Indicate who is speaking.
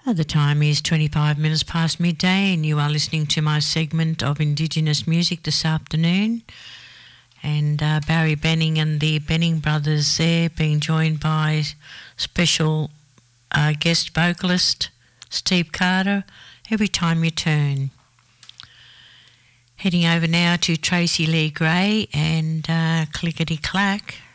Speaker 1: The time is 25 minutes past midday, and you are listening to my segment of Indigenous music this afternoon. And Barry Benning and the Benning brothers there, being joined by special guest vocalist Steve Carter, Every Time You Turn. Heading over now to Tracy Lee Gray and Clickety Clack.